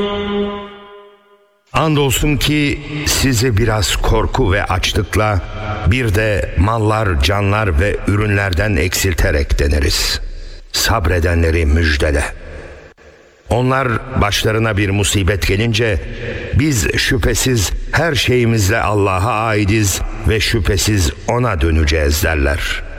Andolsun ki sizi biraz korku ve açlıkla, bir de mallar, canlar ve ürünlerden eksilterek deneriz. Sabredenleri müjdele. Onlar başlarına bir musibet gelince, biz şüphesiz her şeyimizle Allah'a aidiz ve şüphesiz O'na döneceğiz derler.